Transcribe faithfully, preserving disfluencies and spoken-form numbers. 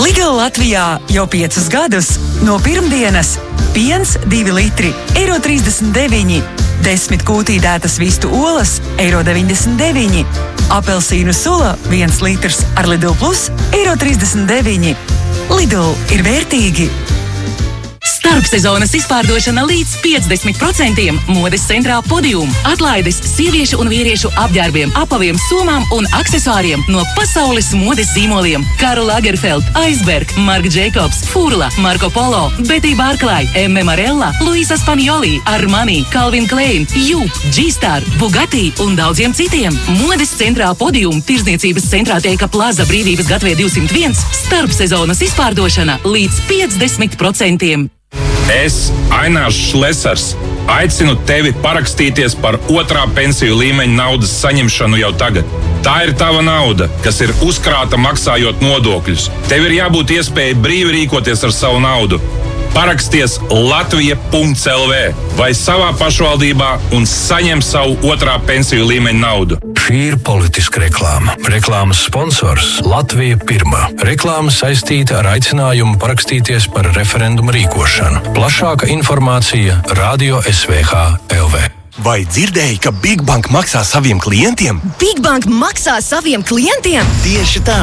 Lidl Latvijā jau piecus gadus. No pirmdienas piens divi litri, eiro trīsdesmit deviņi. Desmit kūtīdētas vistu olas, eiro deviņdesmit deviņi. Apelsīnu sula viens litrs ar Lidl Plus, eiro trīsdesmit deviņi. Lidl ir vērtīgi. Starpsezonas izpārdošana līdz piecdesmit procentiem modes centrā Podium. Atlaides sieviešu un vīriešu apģērbiem, apaviem, somām un aksesuāriem no pasaules modes zīmoliem. Karl Lagerfeld, Iceberg, Marc Jacobs, Furla, Marco Polo, Betty Barclay, M. Marella, Luisa Spanioli, Armani, Calvin Klein, Jup, G-Star, Bugatti un daudziem citiem. Modes centrā Podium, tirzniecības centrā Teika Plaza Brīvības gatavē divsimt viens. Starpsezonas izpārdošana līdz piecdesmit procentiem. Es, Ainārs Šlesers, aicinu tevi parakstīties par otrā pensiju līmeņa naudas saņemšanu jau tagad. Tā ir tava nauda, kas ir uzkrāta maksājot nodokļus. Tev ir jābūt iespēja brīvi rīkoties ar savu naudu. Paraksties latvija punkts el vē vai savā pašvaldībā un saņem savu otrā pensiju līmeņa naudu. Šī ir politiska reklāma. Reklāmas sponsors Latvija Pirmā. Reklāma saistīta ar aicinājumu parakstīties par referendumu rīkošanu. Plašāka informācija Radio es vē ha el vē. Vai dzirdēji, ka Big Bank maksā saviem klientiem? Big Bank maksā saviem klientiem? Tieši tā!